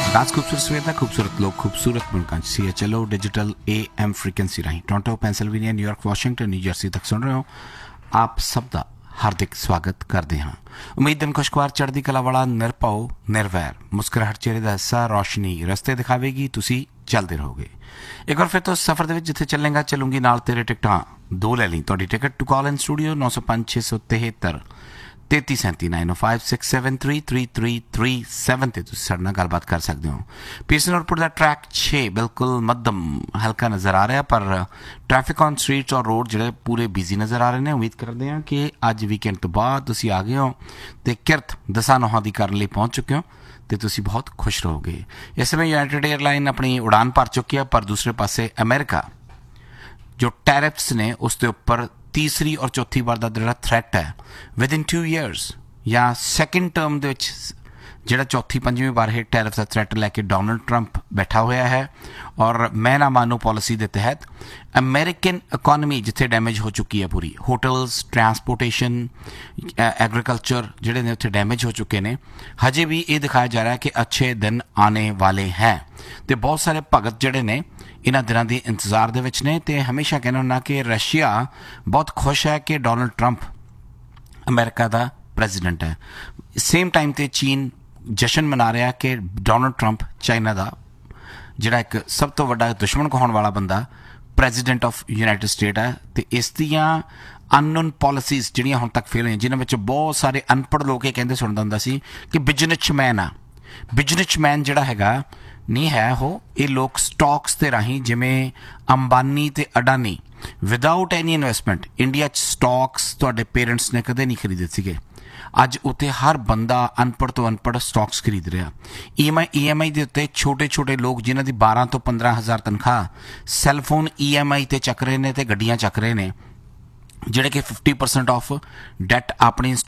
राज खूबसूरत सवेर का खूबसूरत लोग खूबसूरत मुल्कां CHLO digital AM frequency Rahi Toronto Pennsylvania New York Washington new Jersey तक सुन रहे हो। आप सब का हार्दिक स्वागत करते हैं। उम्मीद दिन खुशगवार चढ़दी कला वाला निरभव निर्वैर मुस्कुराहट चेहरे का हिस्सा रोशनी रस्ते दिखावेगी, तुसी चलते रहोगे। एक बार फिर तो सफर दे विच जिथे चलेंगा चलूंगी नाल तेरे टिकटां दो ले ली। तुहाडी ticket to call in studio 905 673 3337 9056733337 ਤੇ ਤੁਸੀਂ ਸਾਡੇ ਨਾਲ ਗੱਲਬਾਤ ਕਰ ਸਕਦੇ ਹੋ। ਪੀਸਨ ਰੋਡ ਦਾ ਟਰੈਕ 6 ਬਿਲਕੁਲ ਮੱਧਮ ਹਲਕਾ ਨਜ਼ਰ ਆ ਰਿਹਾ, ਪਰ ਟ੍ਰੈਫਿਕ ਔਨ ਸਟਰੀਟਸ ਔਰ ਰੋਡ ਜਿਹੜੇ ਪੂਰੇ ਬਿਜ਼ੀ ਨਜ਼ਰ ਆ ਰਹੇ ਨੇ। ਉਮੀਦ ਕਰਦੇ ਹਾਂ ਕਿ ਅੱਜ ਵੀਕਐਂਡ ਤੋਂ ਬਾਅਦ ਤੁਸੀਂ ਆ ਗਏ ਹੋ ਤੇ ਕਿਰਤ ਦਸਾਂ ਨੋਹਾਂ ਦੀ ਕਰਨ ਲਈ ਪਹੁੰਚ ਚੁੱਕੇ ਹੋ ਤੇ ਤੁਸੀਂ ਬਹੁਤ ਖੁਸ਼ ਰਹੋਗੇ। ਇਸ ਸਮੇਂ ਯੂਨਾਈਟਿਡ 에ਅਰਲਾਈਨ ਆਪਣੀ ਉਡਾਨ ਭਰ ਚੁੱਕੀ ਹੈ, ਪਰ ਦੂਸਰੇ ਪਾਸੇ ਅਮਰੀਕਾ ਜੋ ਟੈਰਿਫਸ ਨੇ ਉਸ ਦੇ ਉੱਪਰ तीसरी और चौथी बार का जो थ्रैट है विदिन 2 ईयर्स या सैकेंड टर्म के जो चौथी पंजवीं बार ये टैरिफ का थ्रैट लैके डोनाल्ड ट्रंप बैठा हुआ है। और मैं ना मानो पॉलिसी के तहत अमेरिकन इकॉनमी जिथे डैमेज हो चुकी है पूरी, होटल्स ट्रांसपोर्टेशन एग्रीकल्चर जोड़े ने उत्थे डैमेज हो चुके हैं। हजे भी ये दिखाया जा रहा है कि अच्छे दिन आने वाले हैं तो बहुत सारे भगत जोड़े ने इन्हां दिनां दे इंतजार दे विच ने। ते हमेशा कहना हुन्ना कि रशिया बहुत खुश है कि डोनाल्ड ट्रंप अमेरिका का प्रेजिडेंट है। सेम टाइम ते चीन जश्न मना रहा कि डोनाल्ड ट्रंप चाइना का जिहड़ा एक सब तो वड्डा दुश्मन कहाउण वाला बंदा प्रेजिडेंट ऑफ यूनाइटेड स्टेट है। तो इस दियां अननोन पॉलिसीज़ जिहड़ियां हुण तक फेल होईयां, जिन्हां विच बहुत सारे अनपढ़ लोग ये कहंदे सुणदा हुंदा सी कि बिजनेसमैन आ। बिजनेसमैन जिहड़ा हैगा नहीं है वो, ये लोग स्टॉक्स के राही जिमें अंबानी ते Adani without any investment India stocks तुहाडे पेरेंट्स ने कदे नहीं खरीदे सीगे। अज उत्ते हर बंदा अनपढ़ तो अनपढ़ स्टॉक्स खरीद रहा। EMI के उत्ते छोटे छोटे लोग जिन्हां दी 12 तो 15 हज़ार तनख्वाह सैलफोन EMI ते चक रहे हैं तो गड्डियां चक रहे हैं, जिहड़े कि 50% ऑफ डैट अपनी